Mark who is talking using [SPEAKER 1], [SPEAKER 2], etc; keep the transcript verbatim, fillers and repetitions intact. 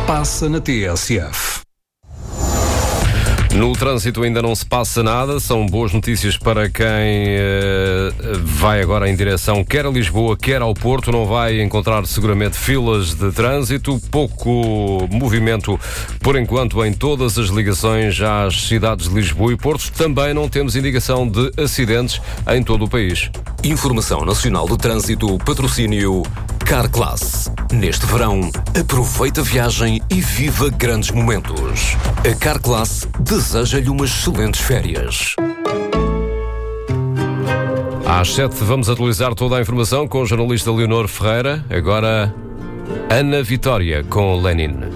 [SPEAKER 1] passa na T S F.
[SPEAKER 2] No trânsito ainda não se passa nada, são boas notícias para quem uh, vai agora em direção quer a Lisboa, quer ao Porto. Não vai encontrar seguramente filas de trânsito, pouco movimento por enquanto em todas as ligações às cidades de Lisboa e Porto. Também não temos indicação de acidentes em todo o país.
[SPEAKER 3] Informação Nacional do Trânsito, patrocínio Carclass. Neste verão, aproveita a viagem e viva grandes momentos. A Carclass deseja-lhe umas excelentes férias.
[SPEAKER 2] Às sete vamos atualizar toda a informação com o jornalista Leonor Ferreira. Agora, Ana Vitória com Lenin.